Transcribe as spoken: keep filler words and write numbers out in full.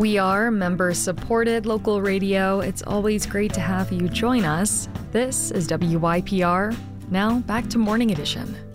We are member-supported local radio. It's always great to have you join us. This is W Y P R. Now, back to Morning Edition.